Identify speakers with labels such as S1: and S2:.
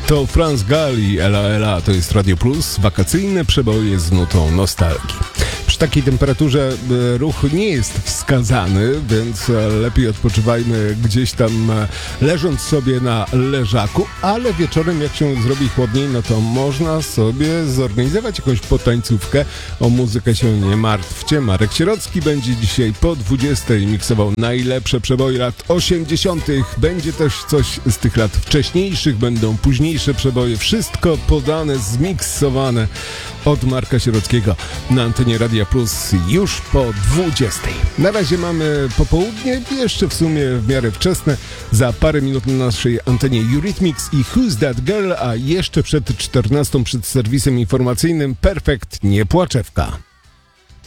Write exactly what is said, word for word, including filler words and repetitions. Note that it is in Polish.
S1: To Franz Gall i Ela Ela, to jest Radio Plus, wakacyjne przeboje z nutą nostalgii. Przy takiej temperaturze ruch nie jest wskazany, więc lepiej odpoczywajmy gdzieś tam leżąc sobie na leżaku, ale wieczorem jak się zrobi chłodniej, no to można sobie zorganizować jakąś potańcówkę. O muzykę się nie martwcie. Marek Sierocki będzie dzisiaj po dwudziestej miksował najlepsze przeboje lat osiemdziesiątych. Będzie też coś z tych lat wcześniejszych, będą późniejsze przeboje. Wszystko podane, zmiksowane od Marka Sierockiego na antenie Radia Plus już po dwudziestej. Na razie mamy popołudnie, jeszcze w sumie w miarę wczesne. Za parę minut na naszej antenie Eurythmics i Who's That Girl, a jeszcze przed czternastą przed serwisem informacyjnym Perfekt Niepłaczewka.